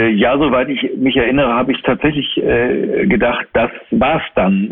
Ja, soweit ich mich erinnere, habe ich tatsächlich gedacht, das war's dann.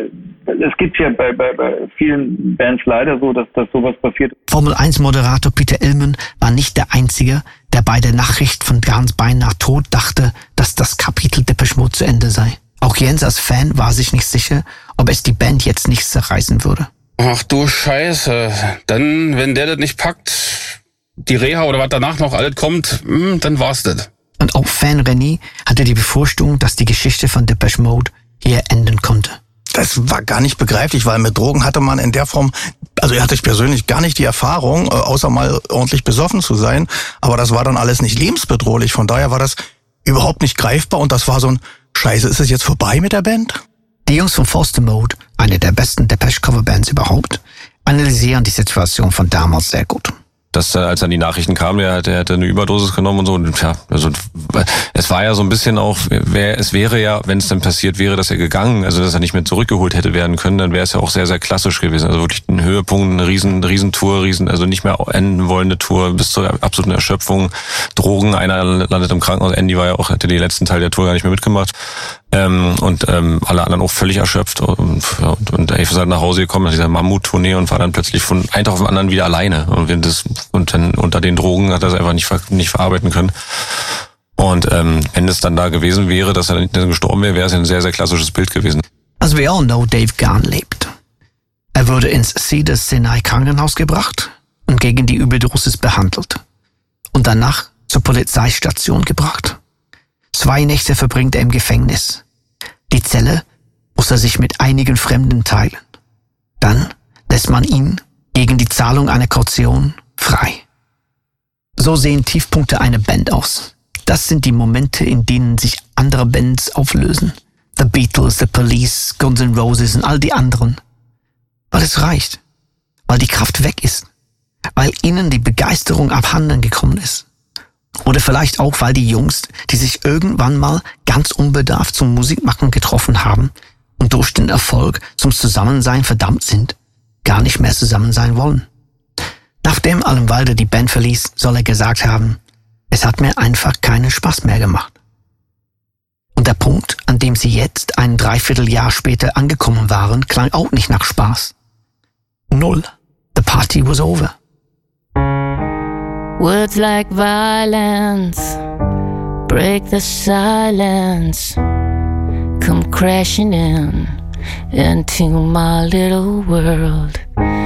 Es gibt ja bei vielen Bands leider so, dass sowas passiert. Formel-1-Moderator Peter Illman war nicht der Einzige, der bei der Nachricht von Gans beinahe Tod dachte, dass das Kapitel Depeche Mode zu Ende sei. Auch Jens als Fan war sich nicht sicher, ob es die Band jetzt nicht zerreißen würde. Ach du Scheiße. Dann, wenn der das nicht packt, die Reha oder was danach noch alles kommt, dann war's das. Und auch Fan René hatte die Befürchtung, dass die Geschichte von Depeche Mode hier enden konnte. Das war gar nicht begreiflich, weil mit Drogen hatte man in der Form, also hatte ich persönlich gar nicht die Erfahrung, außer mal ordentlich besoffen zu sein. Aber das war dann alles nicht lebensbedrohlich. Von daher war das überhaupt nicht greifbar und das war so ein Scheiße, ist es jetzt vorbei mit der Band? Die Jungs von Foster Mode, eine der besten Depeche-Coverbands überhaupt, analysieren die Situation von damals sehr gut. Dass als dann die Nachrichten kamen, der hat eine Überdosis genommen und so. Und ja, also es war ja so ein bisschen auch, es wäre ja, wenn es dann passiert wäre, dass er gegangen, also dass er nicht mehr zurückgeholt hätte werden können, dann wäre es ja auch sehr, sehr klassisch gewesen. Also wirklich ein Höhepunkt, eine Riesentour, also nicht mehr enden wollende Tour bis zur absoluten Erschöpfung. Drogen, einer landet im Krankenhaus. Andy hätte den letzten Teil der Tour gar nicht mehr mitgemacht. Und alle anderen auch völlig erschöpft und Dave ist halt nach Hause gekommen nach dieser Mammut-Tournee und war dann plötzlich von einem Tag auf den anderen wieder alleine und dann unter den Drogen hat er es einfach nicht verarbeiten können. Und wenn es dann da gewesen wäre, dass er nicht gestorben wäre, wäre es ein sehr, sehr klassisches Bild gewesen. As we all know, Dave Gahan lebt. Er wurde ins Cedars-Sinai Krankenhaus gebracht und gegen die Überdosis behandelt und danach zur Polizeistation gebracht. 2 Nächte verbringt er im Gefängnis. Die Zelle muss er sich mit einigen Fremden teilen. Dann lässt man ihn gegen die Zahlung einer Kaution frei. So sehen Tiefpunkte einer Band aus. Das sind die Momente, in denen sich andere Bands auflösen. The Beatles, The Police, Guns N' Roses und all die anderen. Weil es reicht. Weil die Kraft weg ist. Weil ihnen die Begeisterung abhanden gekommen ist. Oder vielleicht auch, weil die Jungs, die sich irgendwann mal ganz unbedarft zum Musikmachen getroffen haben und durch den Erfolg zum Zusammensein verdammt sind, gar nicht mehr zusammen sein wollen. Nachdem Alan Wilder die Band verließ, soll er gesagt haben, es hat mir einfach keinen Spaß mehr gemacht. Und der Punkt, an dem sie jetzt ein Dreivierteljahr später angekommen waren, klang auch nicht nach Spaß. 0. The party was over. Words like violence break the silence, come crashing in into my little world.